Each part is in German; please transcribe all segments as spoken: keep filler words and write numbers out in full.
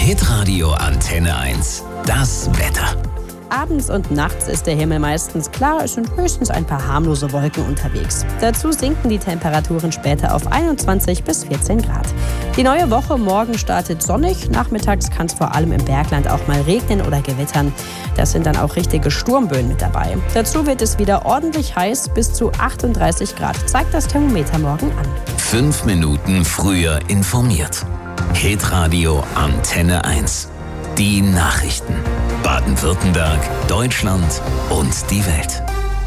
Hitradio Antenne eins. Das Wetter. Abends und nachts ist der Himmel meistens klar, es sind höchstens ein paar harmlose Wolken unterwegs. Dazu sinken die Temperaturen später auf einundzwanzig bis vierzehn Grad. Die neue Woche morgen startet sonnig, nachmittags kann es vor allem im Bergland auch mal regnen oder gewittern. Das sind dann auch richtige Sturmböen mit dabei. Dazu wird es wieder ordentlich heiß, bis zu achtunddreißig Grad, zeigt das Thermometer morgen an. Fünf Minuten früher informiert. Hitradio Antenne eins. Die Nachrichten. Baden-Württemberg, Deutschland und die Welt.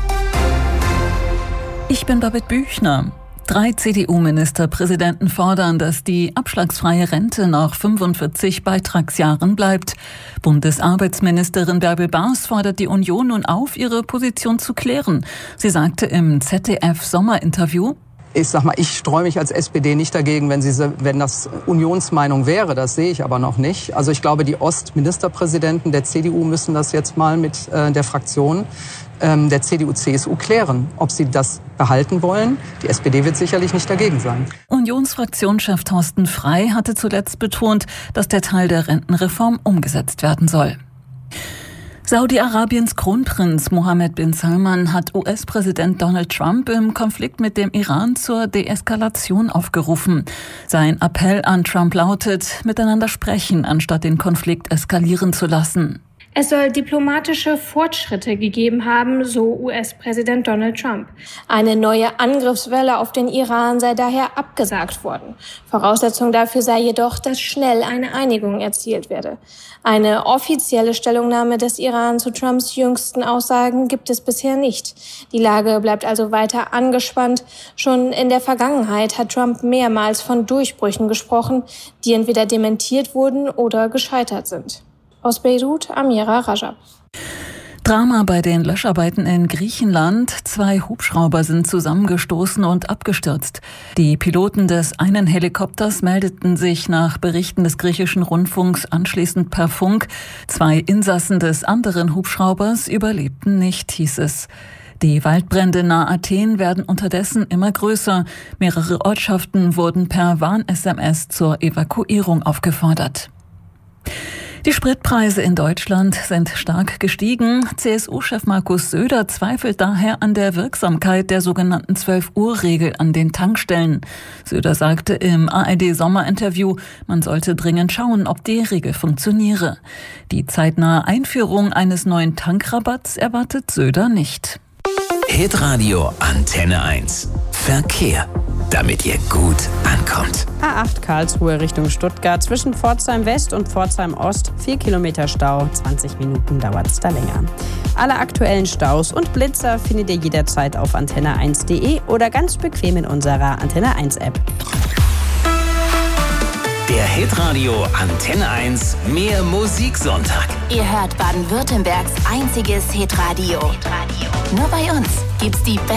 Ich bin Babette Büchner. Drei C D U-Ministerpräsidenten fordern, dass die abschlagsfreie Rente nach fünfundvierzig Beitragsjahren bleibt. Bundesarbeitsministerin Bärbel Baas fordert die Union nun auf, ihre Position zu klären. Sie sagte im Z D F-Sommerinterview: Ich sag mal, ich streue mich als S P D nicht dagegen, wenn, sie, wenn das Unionsmeinung wäre. Das sehe ich aber noch nicht. Also ich glaube, die Ostministerpräsidenten der C D U müssen das jetzt mal mit äh, der Fraktion ähm, der C D U C S U klären, ob sie das behalten wollen. Die S P D wird sicherlich nicht dagegen sein. Unionsfraktionschef Thorsten Frey hatte zuletzt betont, dass der Teil der Rentenreform umgesetzt werden soll. Saudi-Arabiens Kronprinz Mohammed bin Salman hat U S-Präsident Donald Trump im Konflikt mit dem Iran zur Deeskalation aufgerufen. Sein Appell an Trump lautet: miteinander sprechen, anstatt den Konflikt eskalieren zu lassen. Es soll diplomatische Fortschritte gegeben haben, so U S-Präsident Donald Trump. Eine neue Angriffswelle auf den Iran sei daher abgesagt worden. Voraussetzung dafür sei jedoch, dass schnell eine Einigung erzielt werde. Eine offizielle Stellungnahme des Iran zu Trumps jüngsten Aussagen gibt es bisher nicht. Die Lage bleibt also weiter angespannt. Schon in der Vergangenheit hat Trump mehrmals von Durchbrüchen gesprochen, die entweder dementiert wurden oder gescheitert sind. Aus Beirut, Amira Rajab. Drama bei den Löscharbeiten in Griechenland. Zwei Hubschrauber sind zusammengestoßen und abgestürzt. Die Piloten des einen Helikopters meldeten sich nach Berichten des griechischen Rundfunks anschließend per Funk. Zwei Insassen des anderen Hubschraubers überlebten nicht, hieß es. Die Waldbrände nahe Athen werden unterdessen immer größer. Mehrere Ortschaften wurden per Warn-S M S zur Evakuierung aufgefordert. Die Spritpreise in Deutschland sind stark gestiegen. C S U-Chef Markus Söder zweifelt daher an der Wirksamkeit der sogenannten zwölf-Uhr-Regel an den Tankstellen. Söder sagte im A R D-Sommerinterview, man sollte dringend schauen, ob die Regel funktioniere. Die zeitnahe Einführung eines neuen Tankrabatts erwartet Söder nicht. Hitradio Antenne eins. Verkehr, damit ihr gut ankommt. A acht Karlsruhe Richtung Stuttgart zwischen Pforzheim West und Pforzheim Ost. Vier Kilometer Stau, zwanzig Minuten dauert es da länger. Alle aktuellen Staus und Blitzer findet ihr jederzeit auf antenne eins punkt de oder ganz bequem in unserer Antenne eins App. Der Hitradio Antenne eins Mehr Musiksonntag. Ihr hört Baden-Württembergs einziges Hitradio. Nur bei uns gibt's die besten